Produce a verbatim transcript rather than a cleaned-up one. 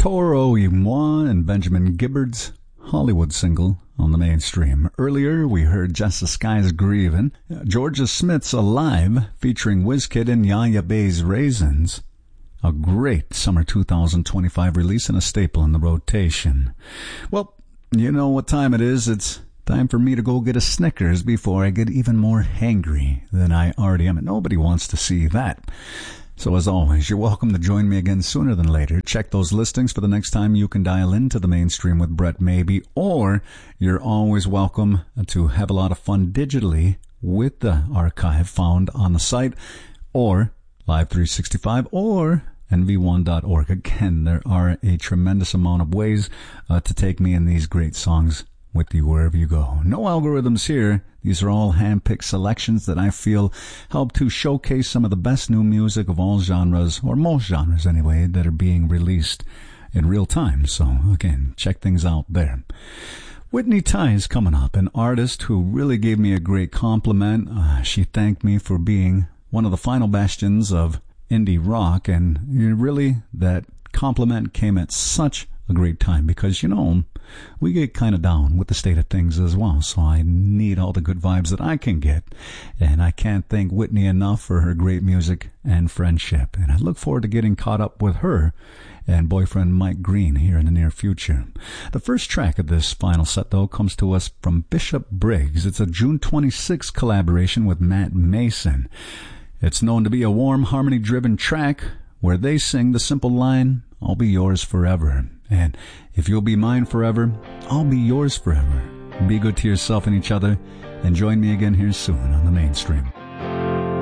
Toro y Moi and Benjamin Gibbard's Hollywood single on the mainstream. Earlier, we heard Just the Sky's Grievin', Georgia Smith's Alive, featuring WizKid and Yaya Bay's Raisins. A great summer two thousand twenty-five release and a staple in the rotation. Well, you know what time it is. It's time for me to go get a Snickers before I get even more hangry than I already am. And nobody wants to see that. So as always, you're welcome to join me again sooner than later. Check those listings for the next time you can dial into the mainstream with Brett Maybe, or you're always welcome to have a lot of fun digitally with the archive found on the site, or Live three sixty-five, or N V one dot org. Again, there are a tremendous amount of ways uh, to take me in these great songs with you wherever you go. No algorithms here. These are all hand-picked selections that I feel help to showcase some of the best new music of all genres, or most genres anyway, that are being released in real time. So, again, check things out there. Whitney Ty is coming up, an artist who really gave me a great compliment. Uh, she thanked me for being one of the final bastions of indie rock, and really that compliment came at such a great time because, you know, we get kind of down with the state of things as well, so I need all the good vibes that I can get, and I can't thank Whitney enough for her great music and friendship, and I look forward to getting caught up with her and boyfriend Mike Green here in the near future. The first track of this final set, though, comes to us from Bishop Briggs. It's a June twenty-sixth collaboration with Matt Mason. It's known to be a warm, harmony-driven track where they sing the simple line, "I'll be yours forever." And if you'll be mine forever, I'll be yours forever. Be good to yourself and each other, and join me again here soon on the mainstream.